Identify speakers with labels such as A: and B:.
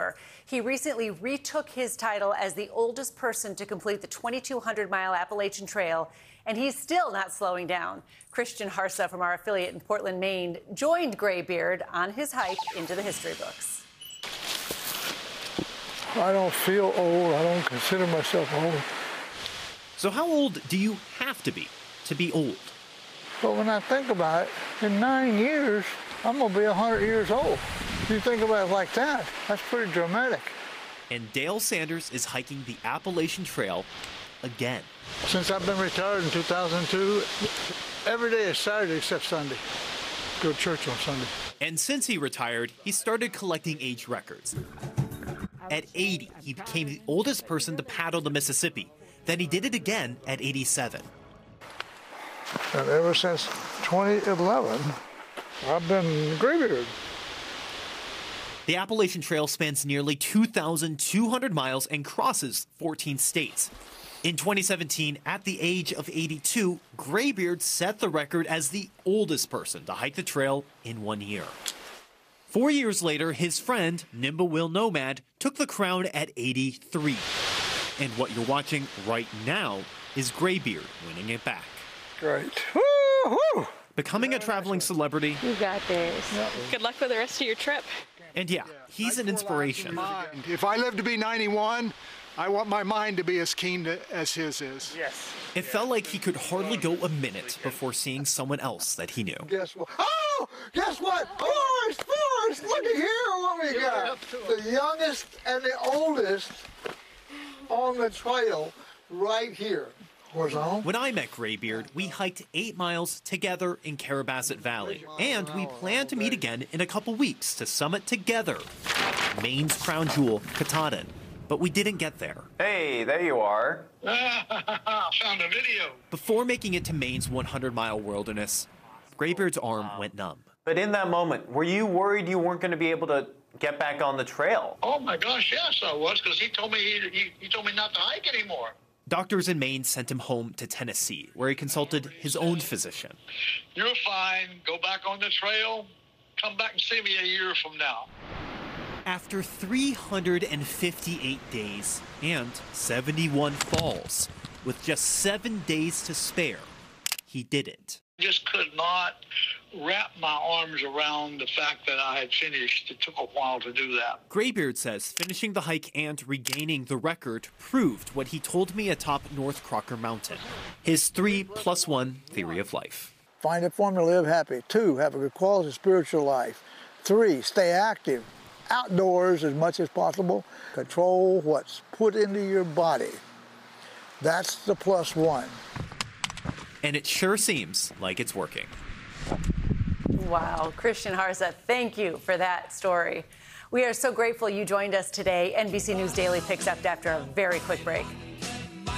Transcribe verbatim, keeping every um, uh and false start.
A: ever. He recently retook his title as the oldest person to complete the twenty-two hundred mile Appalachian Trail, and he's still not slowing down. Christian Harsa from our affiliate in Portland, Maine, joined Graybeard on his hike into the history books.
B: I don't feel old. I don't consider myself old.
C: So how old do you have to be to be old?
B: But when I think about it, in nine years, I'm going to be one hundred years old. If you think about it like that, that's pretty dramatic.
C: And Dale Sanders is hiking the Appalachian Trail again.
B: Since I've been retired in two thousand two, every day is Saturday except Sunday. Go to church on Sunday.
C: And since he retired, he started collecting age records. At eighty, he became the oldest person to paddle the Mississippi. Then he did it again at eighty-seven.
B: And ever since twenty eleven, I've been Graybeard.
C: The Appalachian Trail spans nearly two thousand two hundred miles and crosses fourteen states. In twenty seventeen, at the age of eighty-two, Graybeard set the record as the oldest person to hike the trail in one year. Four years later, his friend, Nimbawil Nomad, took the crown at eighty-three. And what you're watching right now is Graybeard winning it back.
B: Great. Woo-hoo!
C: Becoming a traveling celebrity.
D: You got this.
E: Good luck with the rest of your trip.
C: And yeah, he's an inspiration.
F: If I live to be ninety-one, I want my mind to be as keen to, as his is.
B: Yes.
C: It felt like he could hardly go a minute before seeing someone else that he knew.
B: Guess what? Oh, guess what? Forrest, Forrest, look at here what we got. The youngest and the oldest on the trail right here. Horizontal.
C: When I met Graybeard, we hiked eight miles together in Carrabassett Valley. And we plan to meet again in a couple weeks to summit together Maine's crown jewel, Katahdin. But we didn't get there.
G: Hey, there you are.
H: Found a video.
C: Before making it to Maine's hundred mile wilderness, Graybeard's arm went numb.
G: But in that moment, were you worried you weren't going to be able to get back on the trail?
H: Oh my gosh, yes, I was, because he told me he, he, he told me not to hike anymore.
C: Doctors in Maine sent him home to Tennessee, where he consulted his own physician.
H: You're fine. Go back on the trail. Come back and see me a year from now.
C: After three hundred fifty-eight days and seventy-one falls, with just seven days to spare, he did it.
H: Just could not wrap my arms around the fact that I had finished. It took a while to do that.
C: Graybeard says finishing the hike and regaining the record proved what he told me atop North Crocker Mountain, his three plus one theory of life.
B: Find a formula to live happy. Two, have a good quality spiritual life. Three, stay active. Outdoors as much as possible. Control what's put into your body. That's the plus one.
C: And it sure seems like it's working.
A: Wow. Christian Harsa, thank you for that story. We are so grateful you joined us today. N B C News Daily picks up after a very quick break.